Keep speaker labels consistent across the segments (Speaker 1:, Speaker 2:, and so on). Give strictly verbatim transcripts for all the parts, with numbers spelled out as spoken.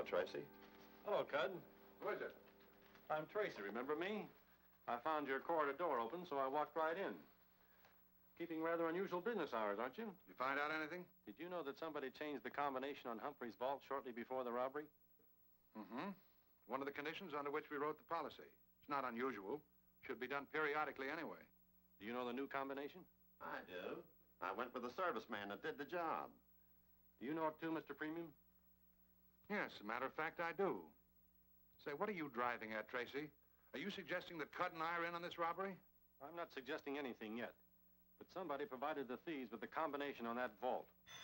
Speaker 1: Tracy.
Speaker 2: Hello, Cud.
Speaker 3: Who is it?
Speaker 2: I'm Tracy, remember me? I found your corridor door open, so I walked right in. Keeping rather unusual business hours, aren't you?
Speaker 3: You find out anything?
Speaker 2: Did you know that somebody changed the combination on Humphrey's vault shortly before the robbery?
Speaker 3: Mm-hmm. One of the conditions under which we wrote the policy. It's not unusual. Should be done periodically anyway.
Speaker 2: Do you know the new combination?
Speaker 1: I do. I went with the serviceman that did the job.
Speaker 2: Do you know it too, Mister Premium?
Speaker 3: Yes, as a matter of fact, I do. Say, what are you driving at, Tracy? Are you suggesting that Cud and I are in on this robbery?
Speaker 2: I'm not suggesting anything yet, but somebody provided the thieves with the combination on that vault.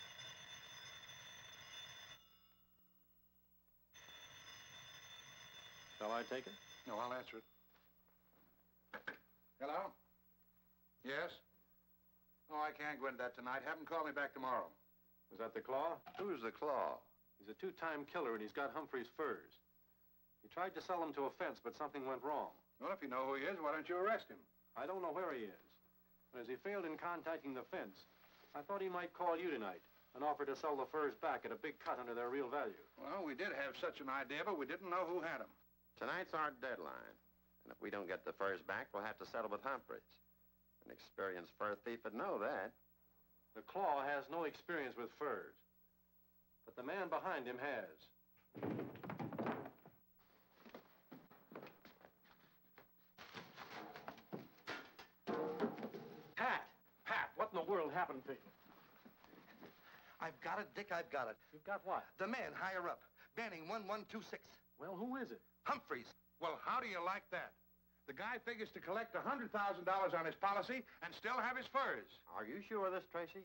Speaker 2: Shall I take it?
Speaker 3: No, I'll answer it. Hello? Yes? Oh, I can't go into that tonight. Have him call me back tomorrow.
Speaker 2: Was that the Claw?
Speaker 1: Who's the Claw?
Speaker 2: He's a two-time killer, and he's got Humphrey's furs. He tried to sell them to a fence, but something went wrong.
Speaker 3: Well, if you know who he is, why don't you arrest him?
Speaker 2: I don't know where he is. But as he failed in contacting the fence, I thought he might call you tonight and offer to sell the furs back at a big cut under their real value.
Speaker 3: Well, we did have such an idea, but we didn't know who had them.
Speaker 1: Tonight's our deadline. And if we don't get the furs back, we'll have to settle with Humphreys. An experienced fur thief would know that.
Speaker 2: The Claw has no experience with furs, but the man behind him has. Pat! Pat, what in the world happened to you?
Speaker 4: I've got it, Dick, I've got it.
Speaker 2: You've got what?
Speaker 4: The man higher up, Banning one one two six.
Speaker 2: Well, who is it?
Speaker 4: Humphreys.
Speaker 3: Well, how do you like that? The guy figures to collect one hundred thousand dollars on his policy and still have his furs.
Speaker 1: Are you sure of this, Tracy?